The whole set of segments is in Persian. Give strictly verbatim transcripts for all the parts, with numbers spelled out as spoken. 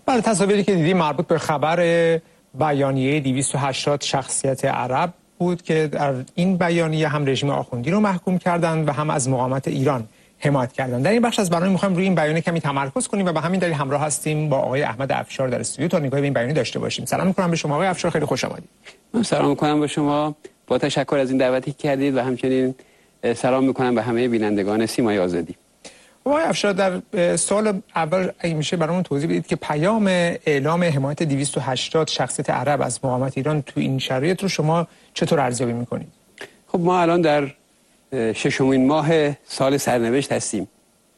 بله، تصاویری که دیدیم مربوط به خبر بیانیه دویست و هشتاد شخصیت عرب بود که در این بیانیه هم رژیم آخوندی رو محکوم کردند و هم از مقاومت ایران حمایت کردند. در این بخش از برنامه می‌خوایم روی این بیانیه کمی تمرکز کنیم و به همین دلیل همراه هستیم با آقای احمد افشار در استودیو تا نگاهی به این بیانیه داشته باشیم. سلام می‌کنم به شما آقای افشار، خیلی خوش آمدید. من سلام می‌کنم به شما، با تشکر از این دعوتی که کردید و همچنین سلام می‌کنم به همه بینندگان سیمای آزادی. آقای افشار، در سوال اول اگه میشه برامون توضیح بدید که پیام اعلام حمایت دویست و هشتاد شخصیت عرب از مقاومت ایران تو این شرایط رو شما چطور ارزیابی می‌کنید؟ خب ما الان در ششمین ماه سال سرنوشت هستیم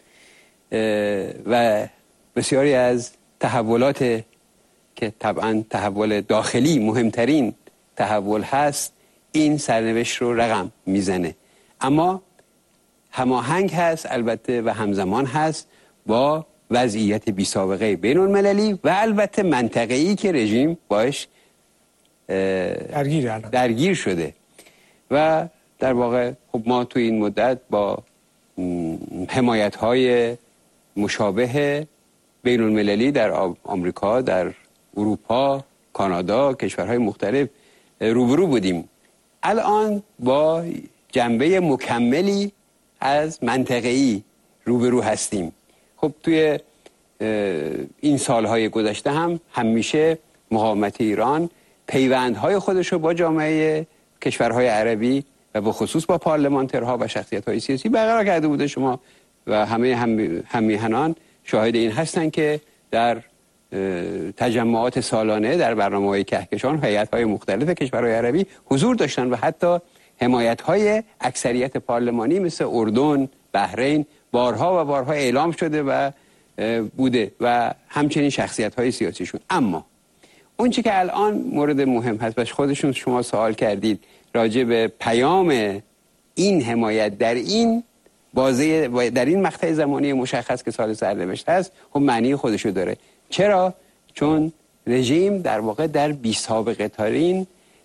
و بسیاری از تحولات که طبعا تحول داخلی مهمترین تحول هست این سرنوشت رو رقم میزنه، اما هماهنگ هست البته و همزمان هست با وضعیت بی سابقه بین المللی و البته منطقه‌ای که رژیم باش درگیر درگیر شده و در واقع خب ما تو این مدت با حمایت‌های مشابه بین المللی در آمریکا، در اروپا، کانادا، کشورهای مختلف روبرو بودیم. الان با جنبه مکملی از منطقه‌ای روبرو هستیم. خب توی این سالهای گذشته هم همیشه مقاومت ایران پیوندهای خودش رو با جامعه کشورهای عربی و به خصوص با پارلمانترها و شخصیت‌های سیاسی برقرار کرده بوده. شما و همه هم همیهنان شاهد این هستن که در تجمعات سالانه در برنامه‌های کهکشان هیئت‌های مختلف کشورهای عربی حضور داشتن و حتی حمایت‌های اکثریت پارلمانی مثل اردن، بحرین بارها و بارها اعلام شده و بوده و همچنین شخصیت‌های سیاسیشون. اما اون چی که الان مورد مهم هست و خودشون شما سوال کردید راجع به پیام این حمایت در این بازه در این مقطع زمانی مشخص که سال سرنوشت هست، خب معنی خودشو داره. چرا؟ چون رژیم در واقع در بی سابقه ترین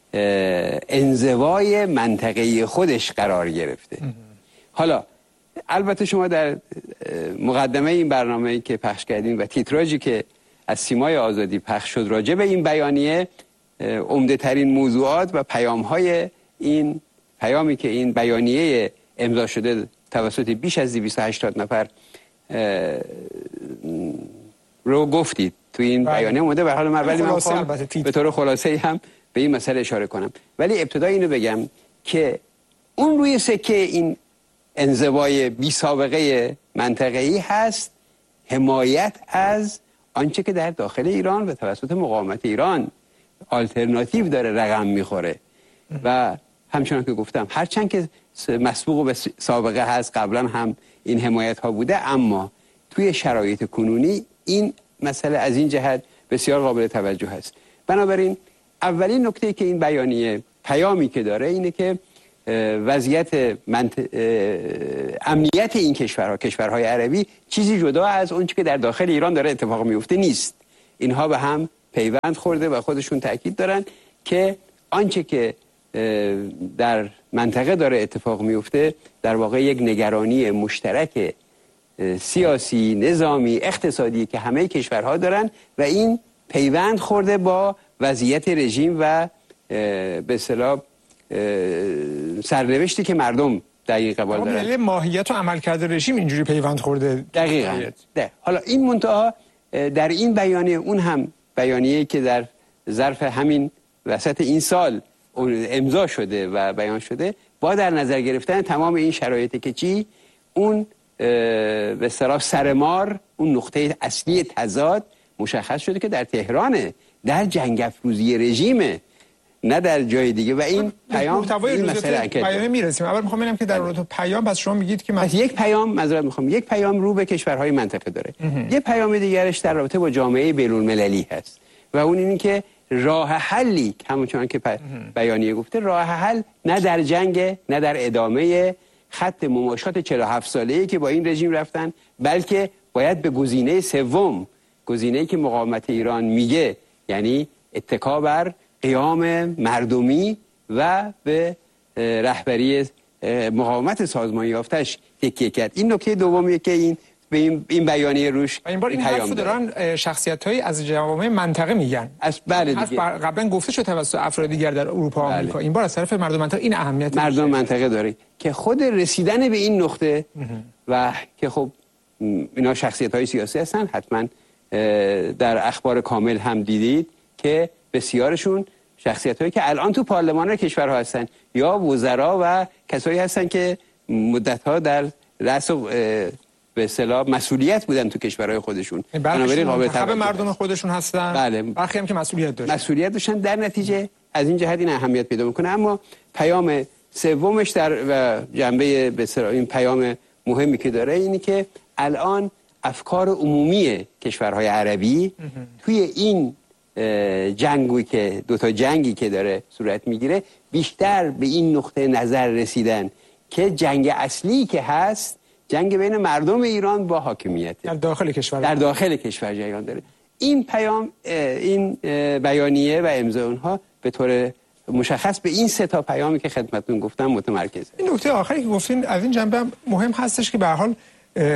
انزوای منطقه‌ای خودش قرار گرفته. حالا البته شما در مقدمه این برنامه‌ای که پخش کردیم و تیتراژی که از سیمای آزادی پخش شد راجع به این بیانیه، عمده ترین موضوعات و پیام‌های این پیامی که این بیانیه امضا شده توسط بیش از دویست و هشتاد نفر رو گفتید تو این بیانیه اومده. به حال من ولی من به طور خلاصه هم به این مسئله اشاره کنم، ولی ابتدا اینو بگم که اون روی سکه این انزوای بی سابقه منطقه‌ای هست حمایت از آنچه که در داخل ایران و توسط مقاومت ایران آلترناتیو داره رقم میخوره و همچنان که گفتم هرچند که مسبوق به سابقه هست قبلا هم این حمایت ها بوده، اما توی شرایط کنونی این مسئله از این جهت بسیار قابل توجه هست. بنابراین اولین نکته که این بیانیه پیامی که داره اینه که وضعیت منت... امنیت این کشورها کشورهای عربی چیزی جدا از اون که در داخل ایران داره اتفاق میفته نیست. اینها به هم پیوند خورده و خودشون تاکید دارن که آنچه که در منطقه داره اتفاق میفته در واقع یک نگرانی مشترک سیاسی، نظامی، اقتصادی که همه کشورها دارن و این پیوند خورده با وضعیت رژیم و به اصطلاح سرنوشتی که مردم دقیقاً قبول دارن. یعنی ماهیت و عملکرد رژیم اینجوری پیوند خورده. دقیقاً. ده. حالا این منتها در این بیانیه، اون هم بیانیه‌ای که در ظرف همین وسط این سال امضا شده و بیان شده، با در نظر گرفتن تمام این شرایطی که چی اون به اصطلاح سرمار، اون نقطه اصلی تضاد مشخص شده که در تهرانه، در جنگ افروزی رژیمه، نه در جای دیگه و این پیام این مسئله بیانیه میرسیم. اول میخوام ببینم که در اون پیام پس شما میگید که من یک پیام معذرت میخوام یک پیام رو به کشورهای منطقه داره، یک پیام دیگرش در رابطه با جامعه بین‌المللی هست و اون اینه که راه حلی همونطور که بیانیه گفته راه حل نه در جنگ، نه در ادامه خط مماشات چهل و هفت ساله‌ای که با این رژیم رفتن، بلکه باید به گزینه سوم، گزینه‌ای که مقاومت ایران میگه، یعنی اتکا بر قیام مردمی و به رهبری مقاومت سازمان یافتش تکیه کرد. این نکته دومیه که این به این این بیانیه روش این بار این حرف دارن شخصیت‌هایی از جوامع منطقه میگن. از بله دیگه قبلا گفته شد توسط افراد دیگر در اروپا و آمریکا. این بار از طرف مردم منطقه این اهمیت مردم منطقه داره که خود رسیدن به این نقطه و که خب اینا شخصیت‌های سیاسی هستن، حتما در اخبار کامل هم دیدید که بسیارشون شخصیت‌هایی که الان تو پارلمان کشورها هستن یا وزرا و کسایی هستن که مدت‌ها در رأس به اصطلاح مسئولیت بودن تو کشورهای خودشون، بنابراین قابل مردم خودشون هستن. بله. برخی هم که مسئولیت داشتن مسئولیت داشتن در نتیجه از این جهت این اهمیت پیدا میکنه. اما پیام سومش در و جنبه به اصطلاح این پیام مهمی که داره اینی که الان افکار عمومی کشورهای عربی توی این جنگی که دو تا جنگی که داره صورت میگیره بیشتر به این نقطه نظر رسیدن که جنگ اصلی که هست جنگ بین مردم ایران با حاکمیت در داخل کشور در داخل کشور جریان داره. این پیام این بیانیه و امضای اونها به طور مشخص به این سه تا پیامی که خدمتتون گفتم متمرکزه. این نکته آخری که گفتین از این جنبه مهم هستش که به هر حال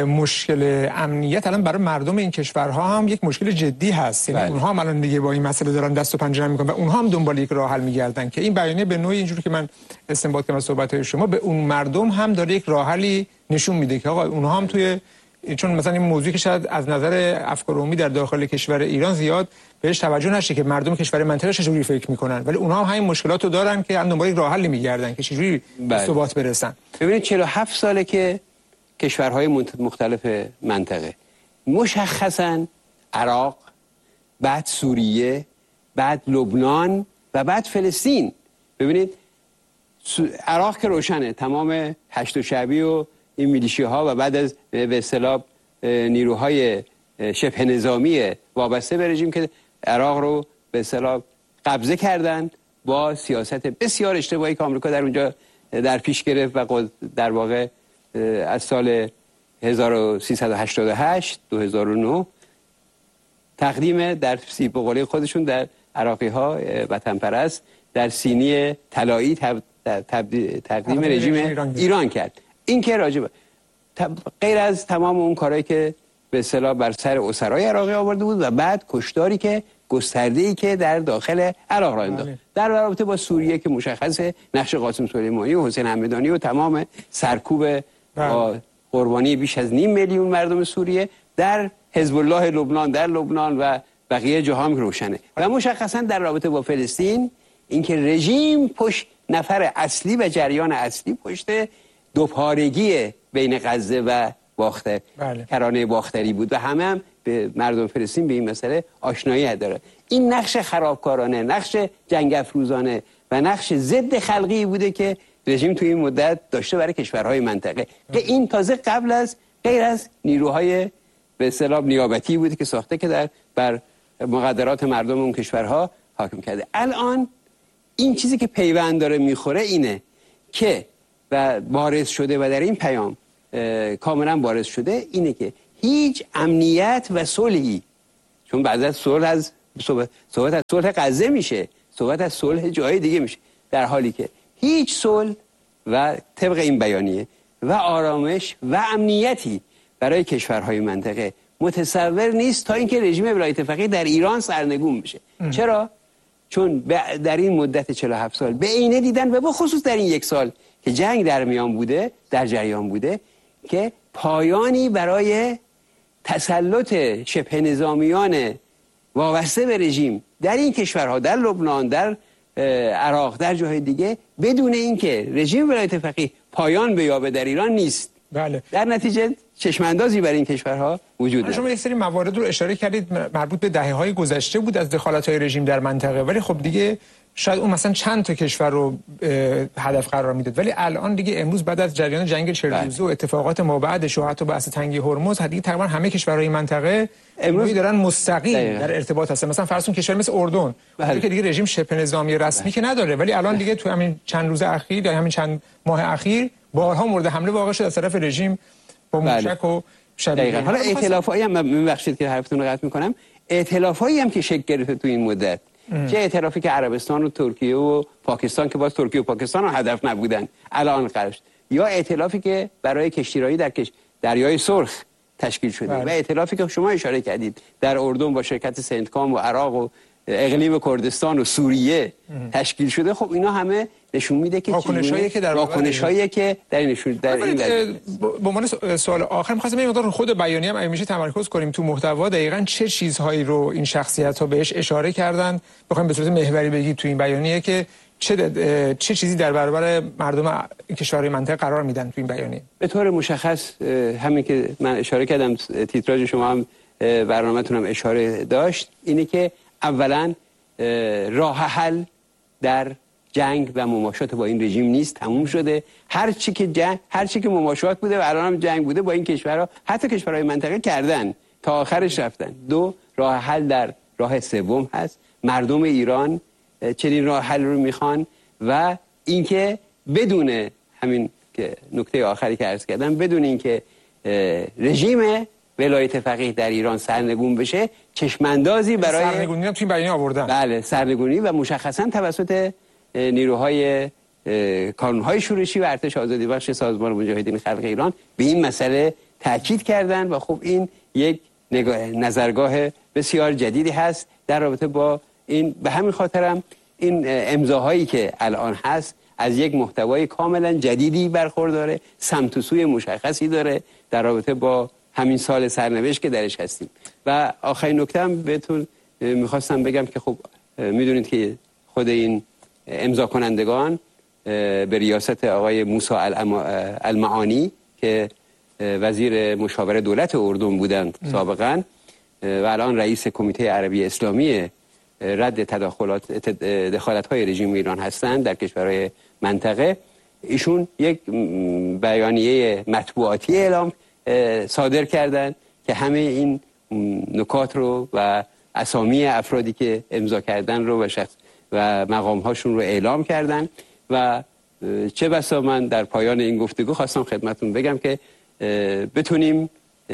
مشکل امنیت الان برای مردم این کشورها هم یک مشکل جدی هست. یعنی اونها هم الان دیگه با این مسئله دارن دست و پنجه نرم میکنن و اونها هم دنبال یک راه حل میگردن که این بیانیه به نوعی اینجوری که من استنباط کردم از صحبت‌های شما به اون مردم هم داره یک راه حلی نشون میده که آقا اونها هم توی چون مثلا این موضوعی که شاید از نظر افکار عمومی در داخل کشور ایران زیاد بهش توجه نشه که مردم کشور منطقه چجوری فکر میکنن، ولی اونها هم همین مشکلاتو دارن که دنبال یک راه حلی میگردن که چجوری به ثبات برسن. ببینید چهل و هفت ساله که کشورهای مختلف منطقه مشخصاً عراق، بعد سوریه، بعد لبنان و بعد فلسطین. ببینید عراق که روشنه، تمام هشت شعبی و این میلیشی ها و بعد از به اصطلاح نیروهای شبه نظامی وابسته به رژیم که عراق رو به اصطلاح قبضه کردن با سیاست بسیار اشتباهی که آمریکا در اونجا در پیش گرفت و در واقع از سال هزار و سیصد و هشتاد و هشت دو هزار و نه تقدیم در سیب بقولی خودشون در عراقی ها وطن پرست در سینی طلایی تقدیم رژیم ایران, ایران کرد. این که راجبه غیر از تمام اون کارهایی که به اصطلاح بر سر اسرای عراقی آورده بود و بعد کشتاری که گسترده‌ای که در داخل عراق را انداخت. در رابطه با سوریه که مشخصه نقش قاسم سلیمانی و حسین همدانی و تمام سرکوب با قربانی بیش از نیم میلیون مردم سوریه در حزب الله لبنان در لبنان و بقیه جهان روشنه. و مشخصا در رابطه با فلسطین اینکه رژیم پشت نفر اصلی و جریان اصلی پشت دوپارگی بین غزه و باختر بله. کرانه باختری بود و همه هم به مردم فلسطین به این مسئله آشنایی داره. این نقش خرابکارانه، نقش جنگ افروزانه و نقش ضد خلقی بوده که رژیم توی این مدت داشته برای کشورهای منطقه که این تازه قبل از غیر از نیروهای به اصطلاح نیابتی بوده که ساخته که در بر مقدرات مردم اون کشورها حاکم کرده. الان این چیزی که پیوند داره میخوره اینه که و بارز شده و در این پیام کاملا بارز شده اینه که هیچ امنیت و صلحی، چون بعد از صلح از صحبت, صحبت از صلح غزه میشه، صحبت از صلح جای دیگه میشه، در حالی که هیچ صلح و طبق این بیانیه و آرامش و امنیتی برای کشورهای منطقه متصور نیست تا اینکه رژیم ولایت فقیه در ایران سرنگون بشه. ام. چرا؟ چون در این مدت چهل و هفت سال به عینه دیدن و به خصوص در این یک سال که جنگ در میان بوده، در جریان بوده، که پایانی برای تسلط شبه نظامیان وابسته به رژیم در این کشورها، در لبنان، در عراق، در جاهای دیگه، بدون اینکه رژیم ولایت فقیه پایان بیابه در ایران نیست. بله. در نتیجه چشماندازی برای این کشورها وجود داره. شما یک سری موارد رو اشاره کردید مربوط به دهه‌های گذشته بود از دخالت‌های رژیم در منطقه، ولی خب دیگه شاید اون مثلا چند تا کشور رو هدف قرار میداد، ولی الان دیگه امروز بعد از جریان جنگ چهل روزه و اتفاقات مابعدش و حتی بحث تنگی هرمز، دیگه تقریبا همه کشورهای منطقه امروز دارن مستقیم دقیقا. در ارتباط هستن. مثلا فرض کن کشور مثل اردن که دیگه رژیم شبه نظامی رسمی که نداره، ولی الان دیگه تو همین چند روز اخیر یا همین چند ماه اخیر بارها مورد حمله واقع شد از طرف رژیم با موشک و شبیه. حالا ائتلافایی هم ببخشید که حرفتون رو قطع می‌کنم، ائتلافایی هم که شکل گرفته تو این مدت، چه ائتلافی که عربستان و ترکیه و پاکستان که باز ترکیه و پاکستان رو هدف نبودن الان قرار شد، یا ائتلافی که برای کشتیرانی در کش... دریای سرخ تشکیل شده بله. و ائتلافی که شما اشاره کردید در اردن با شرکت سنتکام و عراق و اقلیم کردستان و سوریه ام. تشکیل شده. خب اینا همه نشون میده که واکنشایی که در واکنشایی که در نشون در این به عنوان سوال آخر می‌خواستم یه مقدار خود بیانیه هم اگه میشه تمرکز کنیم تو محتوا دقیقاً چه چیزهایی رو این شخصیت‌ها بهش اشاره کردن، بخوایم به صورت محوری بگید تو این بیانیه که چه چه چیزی در برابر مردم کشورهای منطقه قرار میدن تو این بیانیه. به طور مشخص همین که من اشاره کردم، تیتراژ شما هم برنامه‌تون هم اشاره داشت، اینه که اولا راه حل در جنگ و مماشات با این رژیم نیست، تموم شده. هر چی که جنگ، هر چی که مماشات بوده و الان هم جنگ بوده با این کشورها، حتی کشورهای منطقه کردن تا آخرش رفتن. دو، راه حل در راه سوم هست. مردم ایران چنین راه حل رو میخوان و اینکه بدون همین که نکته آخری که عرض کردم، بدون اینکه رژیم ولایت فقیه در ایران سرنگون بشه، چشماندازی برای سرنگونی هم تو این بیانیه آوردن. بله، سرنگونی و مشخصا توسط نیروهای کانونهای شورشی و ارتش آزادی بخش سازمان مجاهدین خلق ایران به این مسئله تاکید کردن و خب این یک نظرگاه بسیار جدیدی هست در رابطه با این. به همین خاطرم این امضاهایی که الان هست از یک محتوای کاملا جدیدی برخورداره، سمت و سوی مشخصی داره در رابطه با همین سال سرنوشت که درش هستیم. و آخرین نکته هم بهتون میخواستم بگم که خب میدونید که خود این امضا کنندگان به ریاست آقای موسی المعانی که وزیر مشاور دولت اردن بودند سابقا و الان رئیس کمیته عربی اسلامی رد تداخلات دخالت‌های رژیم ایران هستند در کشورهای منطقه، ایشون یک بیانیه مطبوعاتی اعلام صادر کردند که همه این نکات رو و اسامی افرادی که امضا کردن رو و شخص و مقام‌هاشون رو اعلام کردن. و چه بسا من در پایان این گفتگو خواستم خدمتتون بگم که بتونیم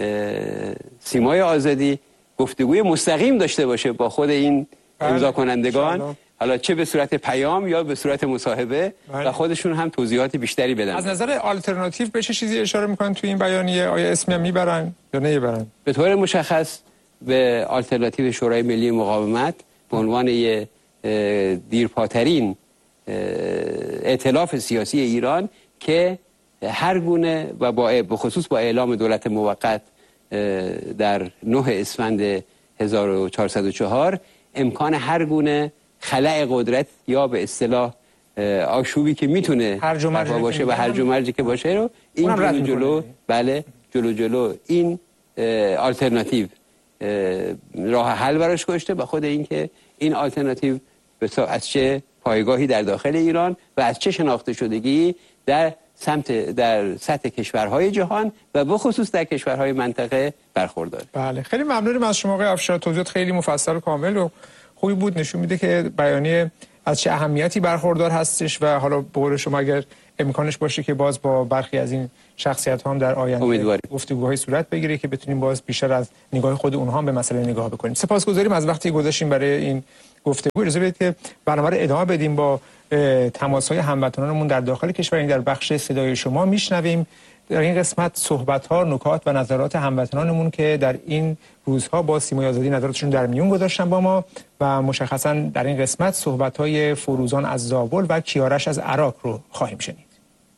سیمای آزادی گفتگوی مستقیم داشته باشه با خود این امضا کنندگان، حالا چه به صورت پیام یا به صورت مصاحبه و خودشون هم توضیحات بیشتری بدن. از نظر آلترناتیو به چه چیزی اشاره میکنن توی این بیانیه؟ آیا اسمی هم میبرن یا نمیبرن؟ به طور مشخص به آلترناتیو شورای ملی مقاومت به عنوان یه دیرپاترین ائتلاف سیاسی ایران که هر گونه و با به خصوص با اعلام دولت موقت در نه اسفند هزار و چهارصد و چهار امکان هر گونه خلأ قدرت یا به اصطلاح آشوبی که میتونه هرج و مرج باشه و هرج و مرجی که باشه رو این جلو جلو بله جلو جلو این آلترناتیو راه حل براش گذاشته و خود این که این آلترناتیو از چه پایگاهی در داخل ایران و از چه شناخته شدگی در سمت در سطح کشورهای جهان و به خصوص در کشورهای منطقه برخورداره. بله، خیلی ممنونم از شما آقای افشار، توضیحات خیلی مفصل و کامل و خوبی بود، نشون میده که بیانیه از چه اهمیتی برخوردار هستش و حالا به قول شما اگر امکانش باشه که باز با برخی از این شخصیت ها هم در آینده گفتگوهای صورت بگیره که بتونیم باز بیشتر از نگاه خود اونها هم به مسئله نگاه بکنیم. سپاسگزاریم از وقتی گذاشتیم برای این گفتگو. اجازه بدید که برنامه رو ادامه بدیم با تماس‌های هموطنانمون در داخل کشور. این در بخش صدای شما میشنویم در این قسمت صحبت‌ها، نکات و نظرات هموطنانمون که در این روزها با سیمای آزادی نظراتشون در میون گذاشتن با ما و مشخصاً در این قسمت صحبت‌های فروزان از زابل و کیارش از عراق رو خواهیم شنید.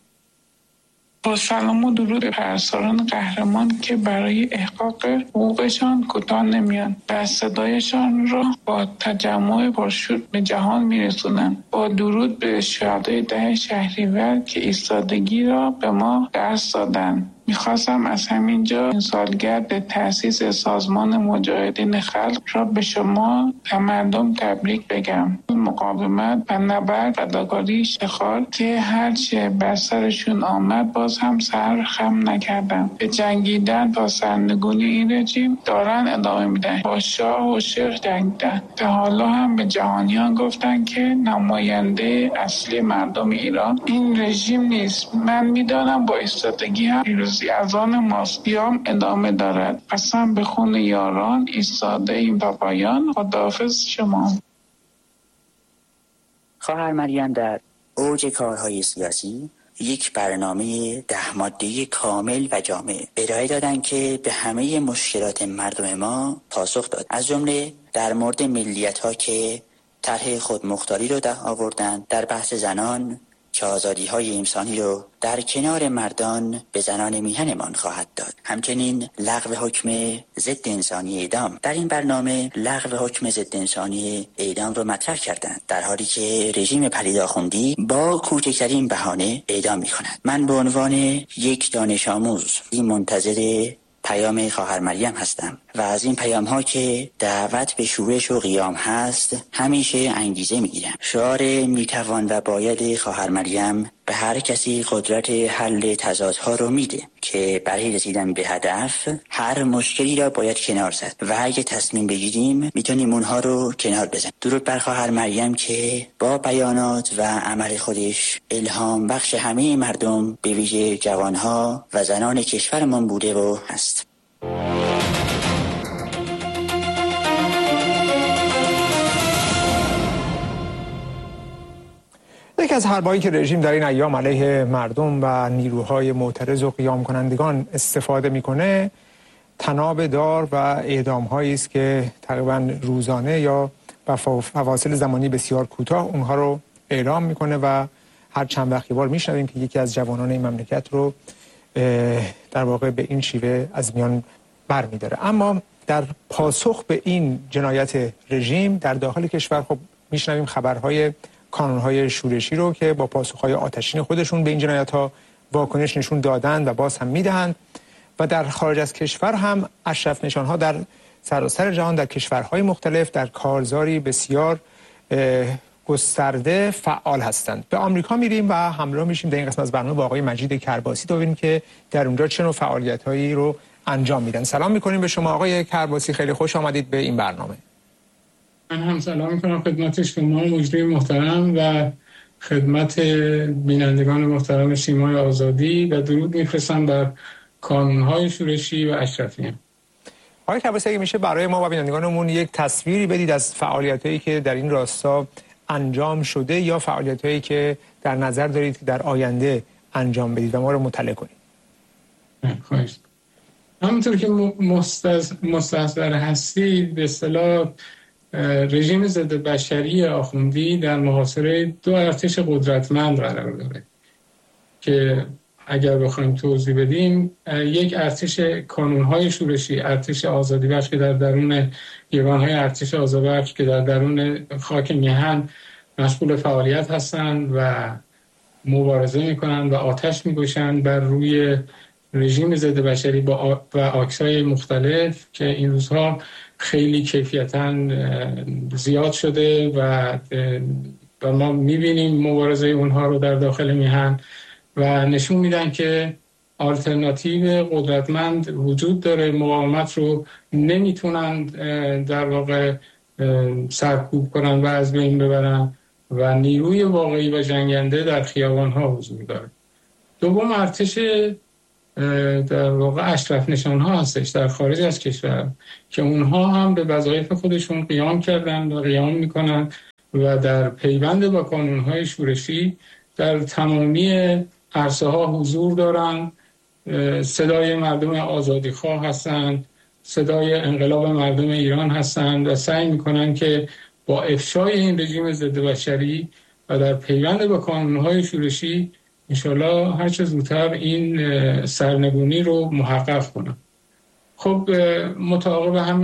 با سلام و درود به پرستاران قهرمان که برای احقاق حقوقشان کوتاه نمیان و صدایشان را با تجمع پرشور به جهان میرسونند. با درود به شهدای ده شهریور که ایستادگی را به ما درس دادند. میخواستم از همینجا این سالگرد تأسیس سازمان مجاهدین خلق را به شما و مردم تبریک بگم. مقاومت و نبرد و داگاری شخار که هرچه بر سرشون آمد باز هم سر خم نکردن. به جنگیدن تا سرنگونی این رژیم دارن ادامه میدن. با شاه و شیخ جنگیدن. تا حالا هم به جهانیان گفتن که نماینده اصلی مردم ایران این رژیم نیست. من میدانم با ایستادگی هم پیروزی از آن ماسپیام ادامه دارد. قسم به خون یاران ایستاده این تا پایان. خداحافظ شما. خواهر مریم در اوج کارهای سیاسی یک برنامه ده ماده‌ای کامل و جامع ارائه دادند که به همه مشکلات مردم ما پاسخ داد. از جمله در مورد ملیت‌ها که طرح خودمختاری رو ده آوردن، در بحث زنان که آزادی‌های انسانی رو در کنار مردان به زنان میهنمان خواهد داد. همچنین لغو حکم ضد انسانی اعدام. در این برنامه لغو حکم ضد انسانی اعدام رو مطرح کردند، در حالی که رژیم پلید آخوندی با کوچکترین بهانه اعدام می‌کند. من به عنوان یک دانش آموز این منتظر پیام خواهر مریم هستم و از این پیام ها که دعوت به شورش و قیام هست همیشه انگیزه میگیرم. شعار میتوان و باید خواهر مریم به هر کسی قدرت حل تضادها رو میده که برای رسیدن به هدف هر مشکلی را باید کنار زد و اگه تصمیم بگیریم میتونیم اونها رو کنار بزنیم. درود بر خواهر مریم که با بیانات و عمل خودش الهام بخش همه مردم به ویژه جوانها و زنان کشورمان بوده و هست. یکی از حربایی که رژیم در این ایام علیه مردم و نیروهای معترض و قیام کنندگان استفاده میکنه طناب دار و اعدام هایی است که تقریبا روزانه یا با فواصل زمانی بسیار کوتاه اونها رو اعلام میکنه و هر چند وقتی بار میشنویم که یکی از جوانان این مملکت رو در واقع به این شیوه از میان برمیداره. اما در پاسخ به این جنایت رژیم در داخل کشور خب میشنویم خبرهای کانونهای شورشی رو که با پاسخهای آتشین خودشون به این جنایت‌ها واکنش نشون دادند و باز هم میدهند و در خارج از کشور هم اشرف نشان‌ها در سراسر جهان در کشورهای مختلف در کارزاری بسیار گسترده فعال هستند. به آمریکا میریم و همراه میشیم در این قسمت از برنامه با آقای مجید کرباسی تا ببینیم که در اونجا چه نوع فعالیت‌هایی رو انجام میدن. سلام میکنیم به شما آقای کرباسی، خیلی خوش آمدید به این برنامه. من هم سلام میکنم خدمت شما مجری محترم و خدمت بینندگان محترم سیمای آزادی و درود میفرستم بر کانونهای شورشی و اشرفیان. آقای کرباسی اگه میشه برای ما و بینندگانمون یک تصویری بدید از فعالیتایی که در این راستا انجام شده یا فعالیتایی که در نظر دارید که در آینده انجام بدید و ما رو مطلع کنید. خواهش. همونطور که مستحضر هستید به اصطلاح رژیم ضد بشری آخوندی در محاصره دو ارتش قدرتمند قرار داره که اگر بخوایم توضیح بدیم یک ارتش کانونهای شورشی، ارتش آزادی بخش که در درون دیوانهای ارتش آزادی بخش که در درون خاک میهن مشغول فعالیت هستند و مبارزه میکنن و آتش میگوشن بر روی رژیم ضد بشری با و آکسای مختلف که این روزها خیلی کیفیتاً زیاد شده و و ما میبینیم مبارزه اونها رو در داخل میهن و نشون میدن که آلترناتیو قدرتمند وجود داره، مقاومت رو نمیتونن در واقع سرکوب کنن و از بین ببرن و نیروی واقعی و جنگنده در خیابان‌ها حضور داره. دوم ارتش در واقع اشرف نشان ها هستش در خارج از کشور که اونها هم به وظایف خودشون قیام کردن و قیام میکنن و در پیوند با کانونهای شورشی در تمامی عرصه ها حضور دارن، صدای مردم آزادی خواه هستند، صدای انقلاب مردم ایران هستند و سعی میکنن که با افشای این رژیم ضد بشری و در پیوند با کانونهای شورشی انشالله هر چه زودتر این سرنگونی رو محقق کنم. خب متعاقب هم